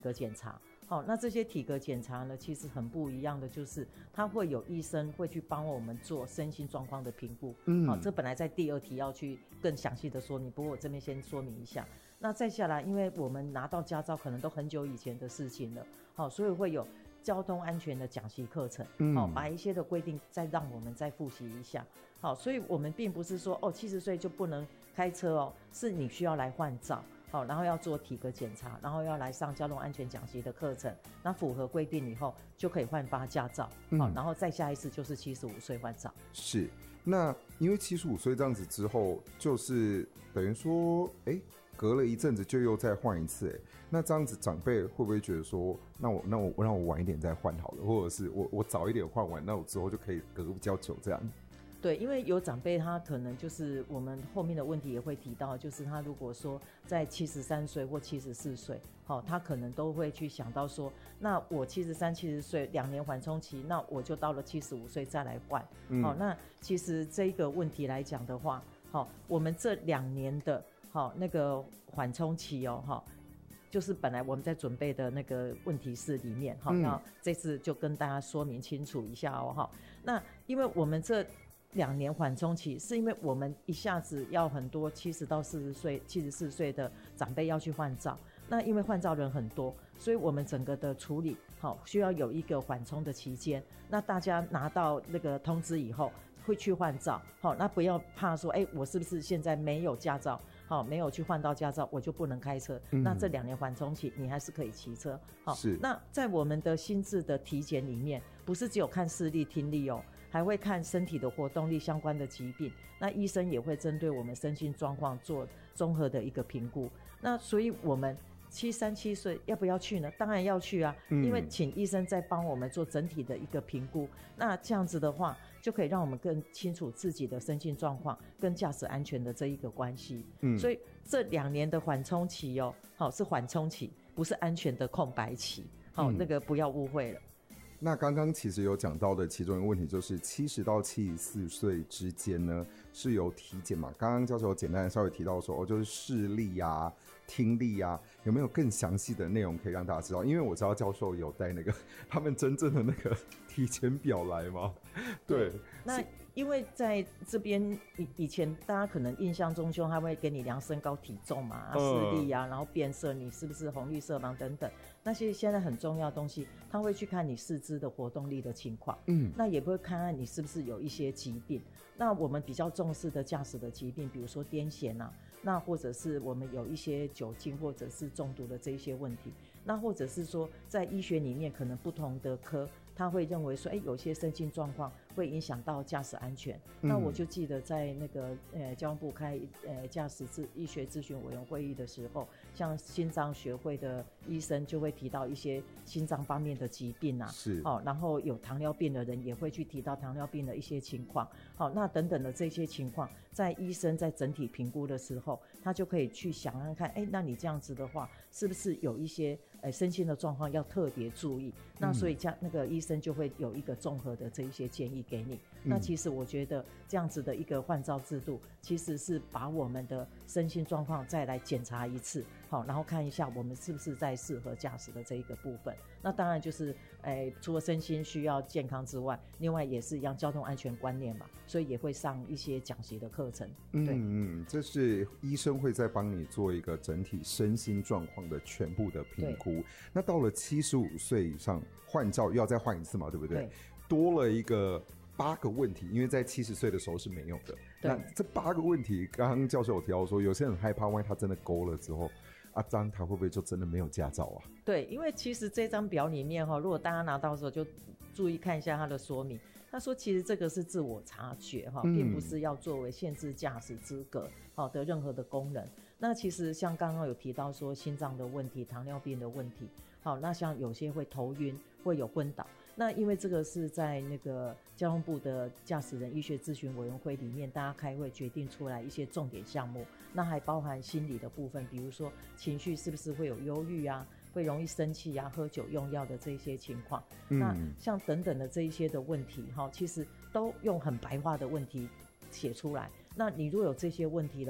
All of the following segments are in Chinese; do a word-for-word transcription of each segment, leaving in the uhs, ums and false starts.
格检查。好，那这些体格检查呢，其实很不一样的，就是它会有医生会去帮我们做身心状况的评估。嗯，好，这本来在第二题要去更详细的说明，不过我这边先说明一下。那再下来，因为我们拿到驾照可能都很久以前的事情了，好，所以会有交通安全的讲习课程，嗯，好，把一些的规定再让我们再复习一下。好，所以我们并不是说哦七十岁就不能开车哦，是你需要来换照。好，然后要做体格检查，然后要来上交通安全讲习的课程，那符合规定以后就可以换发驾照。嗯，好，然后再下一次就是七十五岁换照。 是，那因为七十五岁这样子之后，就是等于说，哎，隔了一阵子就又再换一次，哎，那这样子长辈会不会觉得说，那我那我让我晚一点再换好了，或者是我我早一点换完，那我之后就可以隔比较久这样？ 对，因为有长辈他可能就是我们后面的问题也会提到，就是他如果说在七十三岁或七十四岁，好，他可能都会去想到说，那我七十三、七十岁两年缓冲期，那我就到了七十五岁再来换。嗯，好，那其实这一个问题来讲的话，好，我们这两年的好那个缓冲期哦，哈。就是本来我们在准备的那个问题室里面，好，嗯，那这次就跟大家说明清楚一下哦，哈。那因为我们这两年缓冲期，是因为我们一下子要很多七十到四十岁、七十四岁的长辈要去换照，那因为换照人很多，所以我们整个的处理好需要有一个缓冲的期间。那大家拿到那个通知以后会去换照，好，那不要怕说，哎，我是不是现在没有驾照？好，没有去换到驾照，我就不能开车。嗯，那这两年缓冲期，你还是可以骑车。好，是。那在我们的心智的体检里面，不是只有看视力、听力哦，还会看身体的活动力相关的疾病。那医生也会针对我们身心状况做综合的一个评估。那所以我们七三七岁要不要去呢？当然要去啊，嗯，因为请医生再帮我们做整体的一个评估。那这样子的话，就可以让我们更清楚自己的身心状况跟驾驶安全的这一个关系。嗯，所以这两年的缓冲期哦，好，是缓冲期，不是安全的空白期。好，嗯，那个不要误会了。 那刚刚其实有讲到的其中一个问题，就是七十到七十四岁之间呢是有体检嘛？刚刚教授简单的稍微提到说，哦，就是视力啊、听力啊，有没有更详细的内容可以让大家知道？因为我知道教授有带那个他们真正的那个体检表来嘛。对， 那因为在这边以以前大家可能印象中就他会给你量身高体重嘛、嗯、视力啊，然后变色你是不是红绿色盲等等，那些现在很重要的东西，他会去看你四肢的活动力的情况，嗯，那也不会看看你是不是有一些疾病。那我们比较重视的驾驶的疾病，比如说癫痫啊，那或者是我们有一些酒精或者是中毒的这一些问题，那或者是说在医学里面可能不同的科他会认为说，哎，有些身心状况会影响到驾驶安全。嗯、那我就记得在那个呃交通部开呃驾驶咨医学咨询委员会议的时候，像心脏学会的医生就会提到一些心脏方面的疾病啊，是，好、哦，然后有糖尿病的人也会去提到糖尿病的一些情况，好、哦，那等等的这些情况，在医生在整体评估的时候，他就可以去想看看，哎，那你这样子的话，是不是有一些呃身心的状况要特别注意？那所以这样那个医生就会有一个综合的这一些建议给你。嗯、那其实我觉得这样子的一个换照制度，其实是把我们的身心状况再来检查一次，好，然后看一下我们是不是在适合驾驶的这一个部分。那当然就是，哎，除了身心需要健康之外，另外也是一样交通安全观念嘛，所以也会上一些讲习的课程。对， 嗯嗯，这是医生会再帮你做一个整体身心状况的全部的评估。那到了七十五岁以上换照又要再换一次嘛，对不对？对，多了一个八个问题，因为在七十岁的时候是没有的。那这八个问题，刚刚教授有提到说，有些人很害怕，万一他真的勾了之后，啊，这样他会不会就真的没有驾照啊？ 对，因为其实这张表里面哈，如果大家拿到的时候就注意看一下它的说明。他说其实这个是自我察觉哈，并不是要作为限制驾驶资格好的任何的功能。那其实像刚刚有提到说心脏的问题、糖尿病的问题，好，那像有些会头晕、会有昏倒。那因为这个是在那个交通部的驾驶人医学咨询委员会里面，大家开会决定出来一些重点项目，那还包含心理的部分，比如说情绪是不是会有忧郁啊，会容易生气啊，喝酒用药的这些情况、嗯、那像等等的这一些的问题其实都用很白话的问题写出来。那你如果有这些问题的话，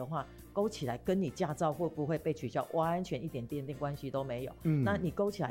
勾起来跟你驾照会不会被取消完全一点点点关系都没有。嗯，那你勾起来